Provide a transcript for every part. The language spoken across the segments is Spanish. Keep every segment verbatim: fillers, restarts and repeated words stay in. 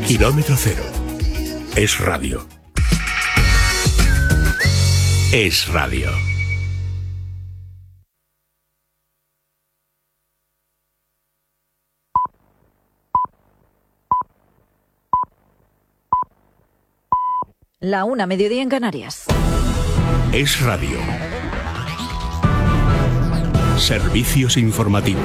Kilómetro cero. Es radio. Es radio. La una, mediodía en Canarias. Es radio. Servicios informativos.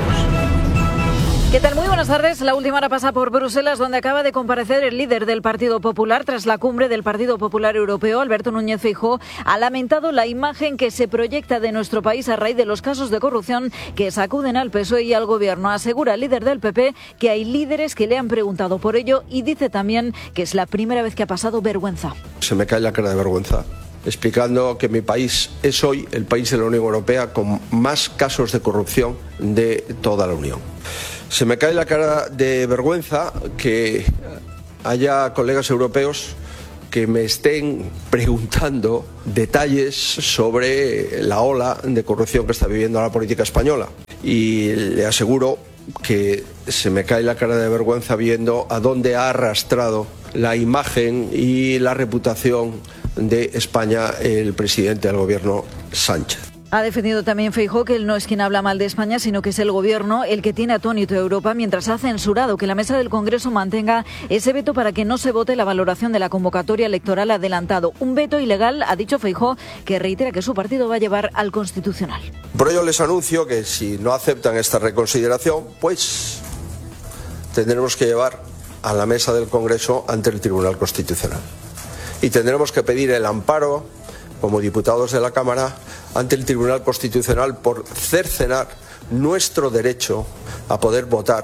¿Qué tal? Muy buenas tardes. La última hora pasa por Bruselas, donde acaba de comparecer el líder del Partido Popular tras la cumbre del Partido Popular Europeo. Alberto Núñez Feijóo ha lamentado la imagen que se proyecta de nuestro país a raíz de los casos de corrupción que sacuden al P S O E y al Gobierno. Asegura el líder del P P que hay líderes que le han preguntado por ello y dice también que es la primera vez que ha pasado vergüenza. Se me cae la cara de vergüenza, explicando que mi país es hoy el país de la Unión Europea con más casos de corrupción de toda la Unión. Se me cae la cara de vergüenza que haya colegas europeos que me estén preguntando detalles sobre la ola de corrupción que está viviendo la política española. Y le aseguro que se me cae la cara de vergüenza viendo a dónde ha arrastrado la imagen y la reputación de España el presidente del Gobierno, Sánchez. Ha defendido también Feijóo que él no es quien habla mal de España, sino que es el Gobierno el que tiene atónito a Europa, mientras ha censurado que la mesa del Congreso mantenga ese veto para que no se vote la valoración de la convocatoria electoral adelantado. Un veto ilegal, ha dicho Feijóo, que reitera que su partido va a llevar al Constitucional. Por ello les anuncio que si no aceptan esta reconsideración, pues tendremos que llevar a la mesa del Congreso ante el Tribunal Constitucional. Y tendremos que pedir el amparo, como diputados de la Cámara, ante el Tribunal Constitucional por cercenar nuestro derecho a poder votar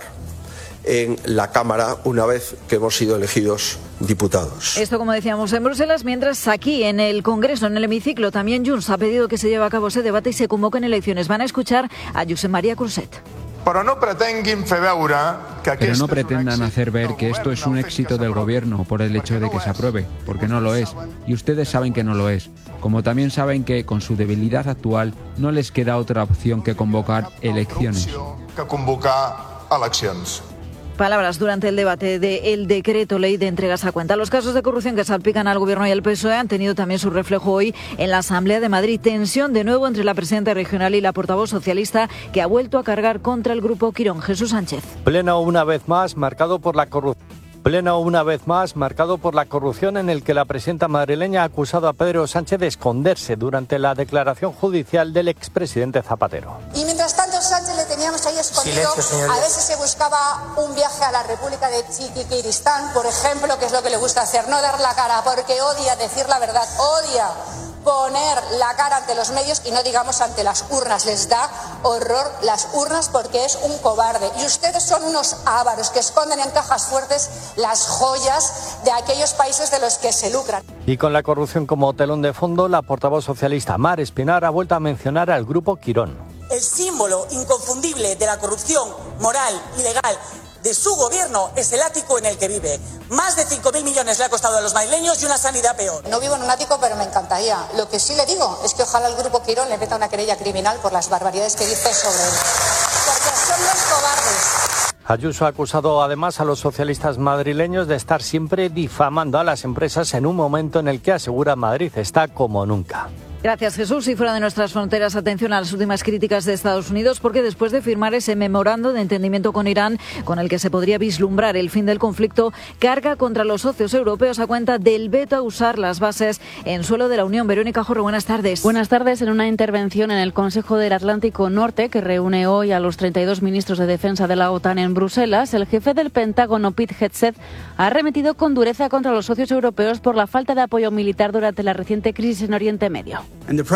en la Cámara una vez que hemos sido elegidos diputados. Esto, como decíamos, en Bruselas, mientras aquí en el Congreso, en el hemiciclo, también Junts ha pedido que se lleve a cabo ese debate y se convoquen elecciones. Van a escuchar a Josep María Cruzet. Pero no pretenguin fer veure que Pero no pretendan hacer ver que esto es un éxito del Gobierno por el hecho de que se apruebe, porque no lo es. Y ustedes saben que no lo es. Como también saben que, con su debilidad actual, no les queda otra opción que convocar elecciones. Que convocar eleccions. Palabras durante el debate del decreto ley de entregas a cuenta. Los casos de corrupción que salpican al Gobierno y al P S O E han tenido también su reflejo hoy en la Asamblea de Madrid. Tensión de nuevo entre la presidenta regional y la portavoz socialista, que ha vuelto a cargar contra el grupo Quirón. Jesús Sánchez. Pleno una vez más marcado por la corrupción. Pleno una vez más marcado por la corrupción, en el que la presidenta madrileña ha acusado a Pedro Sánchez de esconderse durante la declaración judicial del expresidente Zapatero. Y mientras tanto Sánchez le teníamos ahí escondido. Silencio, a ver si se buscaba un viaje a la República de Chiquiristán, por ejemplo, que es lo que le gusta hacer, no dar la cara, porque odia decir la verdad, odia poner la cara ante los medios y no digamos ante las urnas. Les da horror las urnas porque es un cobarde. Y ustedes son unos ávaros que esconden en cajas fuertes las joyas de aquellos países de los que se lucran. Y con la corrupción como telón de fondo, la portavoz socialista Mar Espinar ha vuelto a mencionar al grupo Quirón. El símbolo inconfundible de la corrupción moral y legal de su gobierno es el ático en el que vive. Más de cinco mil millones le ha costado a los madrileños y una sanidad peor. No vivo en un ático, pero me encantaría. Lo que sí le digo es que ojalá el grupo Quirón le meta una querella criminal por las barbaridades que dice sobre él. Porque son los cobardes. Ayuso ha acusado además a los socialistas madrileños de estar siempre difamando a las empresas en un momento en el que asegura Madrid está como nunca. Gracias, Jesús. Y fuera de nuestras fronteras, atención a las últimas críticas de Estados Unidos, porque después de firmar ese memorando de entendimiento con Irán, con el que se podría vislumbrar el fin del conflicto, carga contra los socios europeos a cuenta del veto a usar las bases en suelo de la Unión. Verónica Jorro, buenas tardes. Buenas tardes. En una intervención en el Consejo del Atlántico Norte, que reúne hoy a los treinta y dos ministros de defensa de la OTAN en Bruselas, el jefe del Pentágono, Pete Hegseth, ha arremetido con dureza contra los socios europeos por la falta de apoyo militar durante la reciente crisis en Oriente Medio. Y el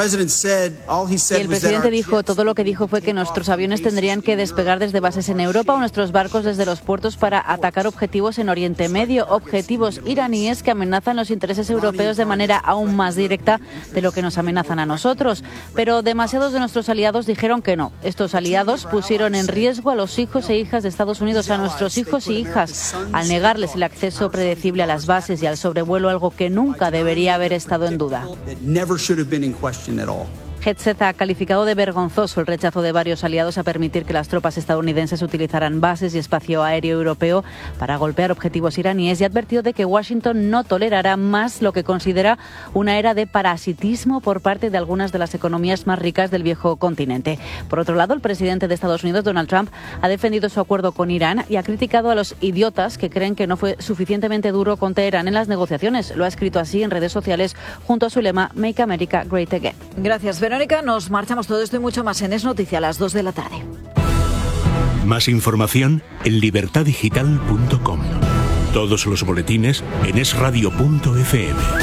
presidente dijo, todo lo que dijo fue que nuestros aviones tendrían que despegar desde bases en Europa o nuestros barcos desde los puertos para atacar objetivos en Oriente Medio, objetivos iraníes que amenazan los intereses europeos de manera aún más directa de lo que nos amenazan a nosotros. Pero demasiados de nuestros aliados dijeron que no. Estos aliados pusieron en riesgo a los hijos e hijas de Estados Unidos, a nuestros hijos y hijas, al negarles el acceso predecible a las bases y al sobrevuelo, algo que nunca debería haber estado en duda. Hegseth ha calificado de vergonzoso el rechazo de varios aliados a permitir que las tropas estadounidenses utilizaran bases y espacio aéreo europeo para golpear objetivos iraníes y ha advertido de que Washington no tolerará más lo que considera una era de parasitismo por parte de algunas de las economías más ricas del viejo continente. Por otro lado, el presidente de Estados Unidos, Donald Trump, ha defendido su acuerdo con Irán y ha criticado a los idiotas que creen que no fue suficientemente duro con Teherán en las negociaciones. Lo ha escrito así en redes sociales junto a su lema Make America Great Again. Gracias, Verónica. Nos marchamos todo esto y mucho más en Es Noticia a las dos de la tarde. Más información en libertad digital punto com. Todos los boletines en es radio punto efe eme.